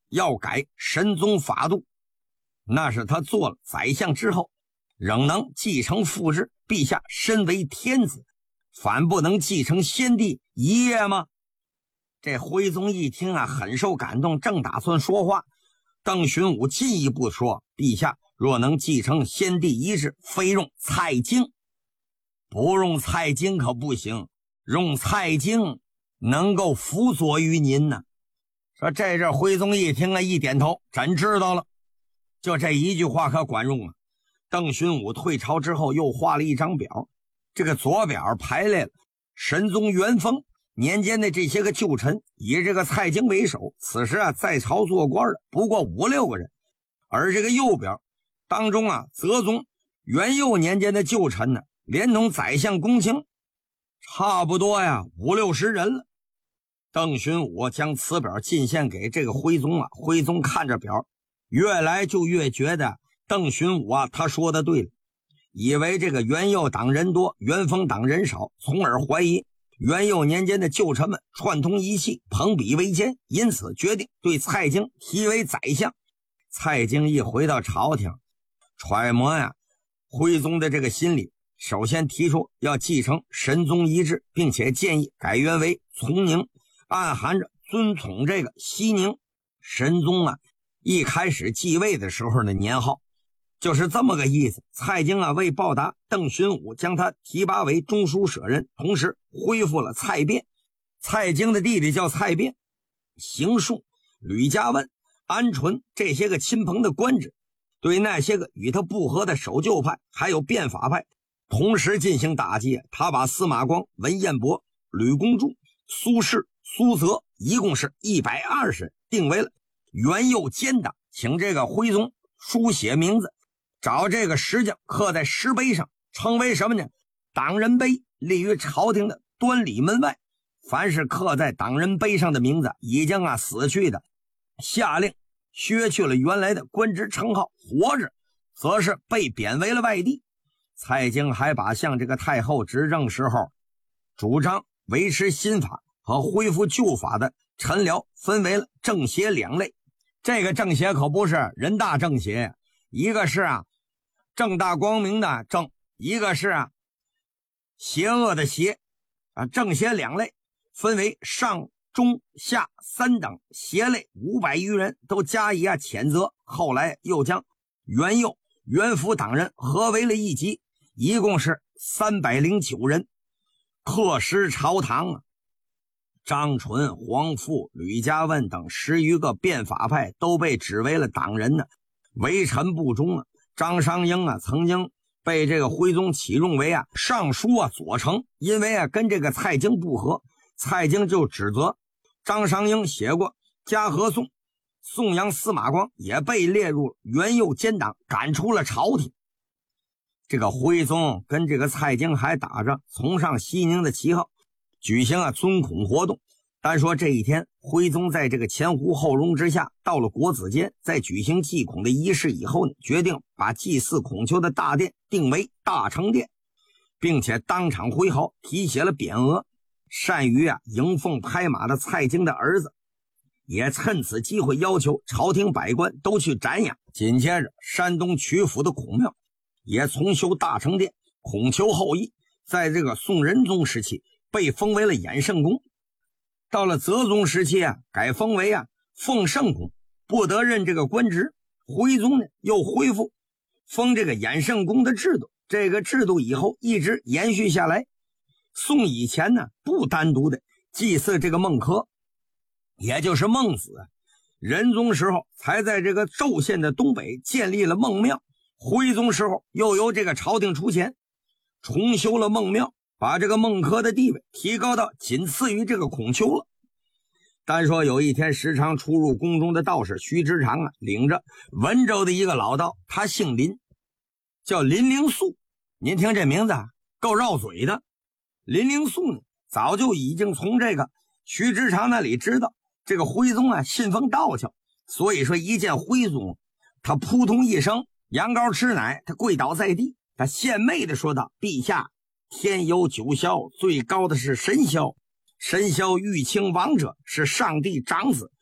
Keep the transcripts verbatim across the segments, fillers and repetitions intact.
要改神宗法度，那是他做了宰相之后仍能继承父志，陛下身为天子，反不能继承先帝一业吗？这徽宗一听啊，很受感动，正打算说话，邓荀武进一步说，陛下若能继承先帝遗志，非用蔡京，不用蔡京可不行，用蔡京能够辅佐于您呢。说这阵徽宗一听啊，一点头，真知道了。就这一句话可管用了。邓荀武退朝之后又画了一张表，这个左表排列了神宗元丰年间的这些个旧臣，以这个蔡京为首，此时啊在朝做官的不过五六个人。而这个右表当中啊，泽宗元佑年间的旧臣呢，连同宰相公卿差不多呀五六十人了。邓荀武将此表进献给这个徽宗啊，徽宗看着表，越来就越觉得邓荀武啊他说的对了，以为这个元佑党人多，元丰党人少，从而怀疑元佑年间的旧臣们串通一气，朋比为奸，因此决定对蔡京提为宰相。蔡京一回到朝廷，揣摩呀徽宗的这个心理，首先提出要继承神宗遗志，并且建议改元为从宁，暗含着尊崇这个熙宁。神宗啊一开始继位的时候的年号就是这么个意思。蔡京啊为报答邓荀武，将他提拔为中书舍人，同时恢复了蔡卞。蔡京的弟弟叫蔡卞，邢恕、吕家问、安纯这些个亲朋的官职，对那些个与他不合的守旧派还有变法派同时进行打击。他把司马光、文彦博、吕公著、苏轼、苏泽一共是一百二十人定为了元佑奸党，请这个徽宗书写名字，找这个石匠刻在石碑上，称为什么呢？党人碑，立于朝廷的端礼门外。凡是刻在党人碑上的名字已经啊死去的，下令削去了原来的官职称号，活着则是被贬为了外地。蔡京还把像这个太后执政时候主张维持新法和恢复旧法的臣僚分为了正邪两类。这个正邪可不是人大正邪，一个是啊正大光明的正，一个是啊邪恶的邪啊。正邪两类分为上中下三等，邪类五百余人都加以啊谴责。后来又将元佑、元辅党人合为了一级，一共是三百零九人，刻石朝堂啊。张纯、黄富、吕家问等十余个变法派都被指为了党人呢，为臣不忠啊。张商英啊曾经被这个徽宗启用为啊尚书啊左丞，因为啊跟这个蔡京不和，蔡京就指责张商英写过嘉禾颂，颂扬司马光也被列入元佑奸党，赶出了朝廷。这个徽宗跟这个蔡京还打着崇尚熙宁的旗号，举行啊尊孔活动。单说这一天，徽宗在这个前呼后拥之下到了国子监，在举行祭孔的仪式以后呢，决定把祭祀孔丘的大殿定为大成殿，并且当场挥毫题写了匾额。善于啊迎凤拍马的蔡京的儿子也趁此机会要求朝廷百官都去瞻仰。紧接着山东曲阜的孔庙也重修大成殿，孔丘后裔在这个宋仁宗时期被封为了衍圣公，到了泽宗时期啊改封为啊奉圣公，不得任这个官职。徽宗呢又恢复封这个衍圣公的制度，这个制度以后一直延续下来。宋以前呢不单独的祭祀这个孟轲，也就是孟子，仁宗时候才在这个寿县的东北建立了孟庙，徽宗时候又由这个朝廷出钱重修了孟庙，把这个孟轲的地位提高到仅次于这个孔丘了。单说有一天时常出入宫中的道士徐之常啊，领着文州的一个老道，他姓林，叫林灵素。您听这名字啊够绕嘴的。林灵素呢早就已经从这个徐之常那里知道这个徽宗啊信奉道教，所以说一见徽宗，他扑通一声羊羔吃奶，他跪倒在地，他献媚的说道：陛下，天有九霄，最高的是神霄，神霄玉清王者是上帝长子，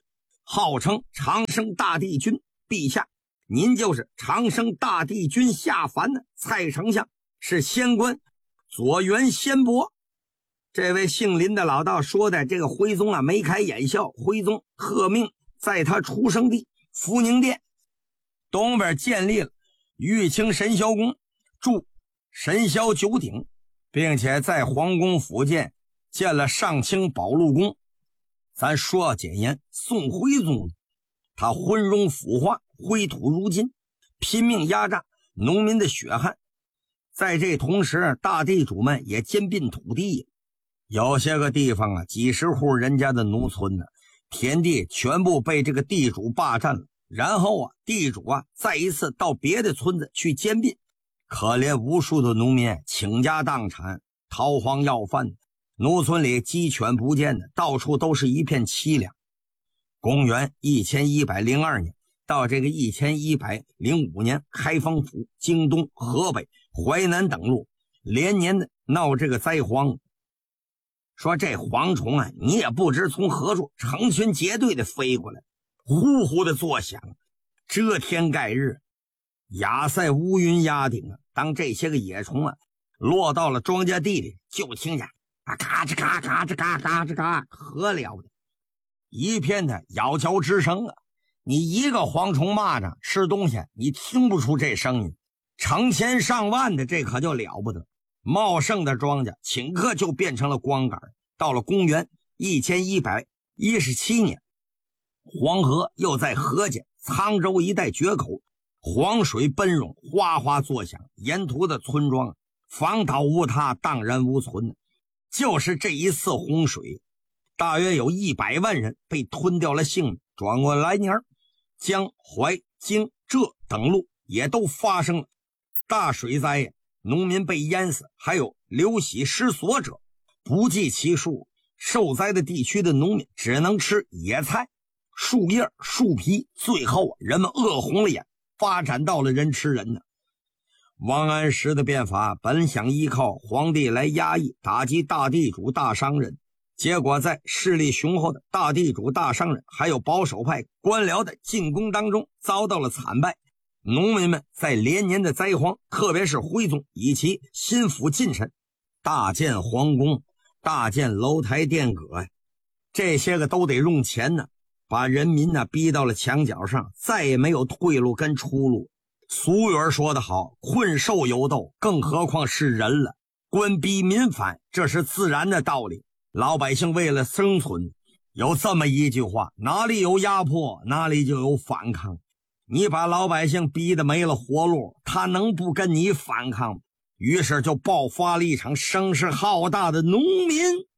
号称长生大帝君。陛下，您就是长生大帝君下凡的蔡丞相，是仙官左元仙伯。这位姓林的老道说的，这个徽宗啊眉开眼笑。徽宗特命在他出生地福宁殿东边建立了玉清神霄宫，筑神霄九鼎，并且在皇宫附近建了上清宝禄宫。咱说要简言，宋徽宗他昏庸腐化，灰土如金，拼命压榨农民的血汗。在这同时，大地主们也兼并土地，有些个地方啊，几十户人家的农村呢，田地全部被这个地主霸占了。然后啊，地主啊再一次到别的村子去兼并，可怜无数的农民倾家荡产，逃荒要饭，农村里鸡犬不见的，到处都是一片凄凉。公元一千一百零二年到这个一千一百零五年，开封府、京东、河北、淮南等路连年的闹这个灾荒。说这蝗虫啊，你也不知从何处成群结队的飞过来，呼呼的作响，遮天盖日，亚塞乌云压顶啊。当这些个野虫啊落到了庄稼地里，就听见啊嘎吱嘎嘎吱嘎嘎吱嘎，可了的一片的咬嚼之声啊！你一个蝗虫蚂蚱吃东西，你听不出这声音，成千上万的，这可就了不得。茂盛的庄稼顷刻就变成了光杆。到了公元一千一百一十七年，黄河又在河间、沧州一带决口，黄水奔涌，哗哗作响，沿途的村庄房倒屋塌，荡然无存。就是这一次洪水，大约有一百万人被吞掉了性命。转过来年，江、淮、京、浙等路也都发生了大水灾，农民被淹死，还有流徙失所者不计其数。受灾的地区的农民只能吃野菜、树叶、树皮，最后人们饿红了眼，发展到了人吃人呢。王安石的变法本想依靠皇帝来压抑打击大地主大商人，结果在势力雄厚的大地主大商人还有保守派官僚的进攻当中遭到了惨败。农民们在连年的灾荒，特别是徽宗以其心腹近臣大建皇宫、大建楼台殿阁呀，这些个都得用钱呢，把人民呢逼到了墙角上，再也没有退路跟出路。俗语说得好，困兽犹斗，更何况是人了。官逼民反，这是自然的道理。老百姓为了生存，有这么一句话，哪里有压迫，哪里就有反抗。你把老百姓逼得没了活路，他能不跟你反抗？于是就爆发了一场声势浩大的农民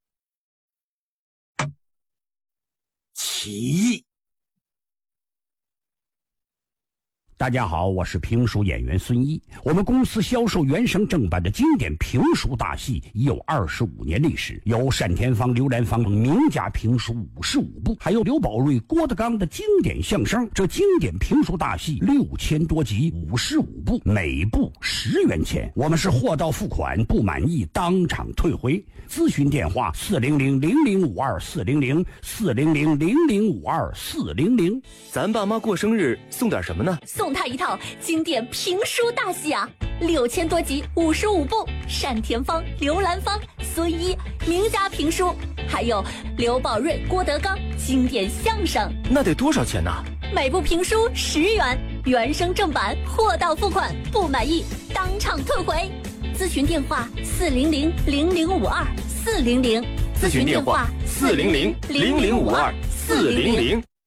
起义。 大家好，我是评书演员孙一。我们公司销售原声正版的经典评书大戏已有二十五年历史，有单田芳、刘兰芳名家评书五十五部，还有刘宝瑞、郭德纲的经典相声。这经典评书大戏六千多集，五十五部，每部十元钱。我们是货到付款，不满意当场退回。咨询电话：四零零零零五二四零零四零零零零五二四零零。 咱爸妈过生日送点什么呢？ 送他一套经典评书大戏啊，六千多集，五十五部，单田芳、刘兰芳、孙一名家评书，还有刘宝瑞、郭德纲经典相声。 那得多少钱呢？ 每部评书十元，原声正版，货到付款，不满意当场退回。咨询电话：四零零零零五二四零零。 咨询电话：四零零零零五二四零零。